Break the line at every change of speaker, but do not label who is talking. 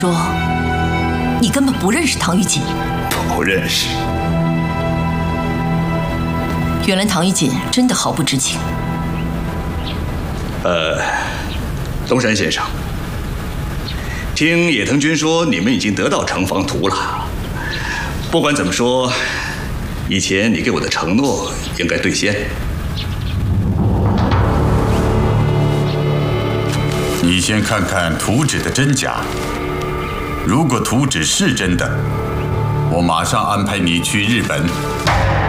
说你根本不认识唐玉锦。
不认识。
原来唐玉锦真的毫不知情。
东山先生，听野藤君说你们已经得到城防图了。不管怎么说，以前你给我的承诺应该兑现。
你先看看图纸的真假，如果图纸是真的，我马上安排你去日本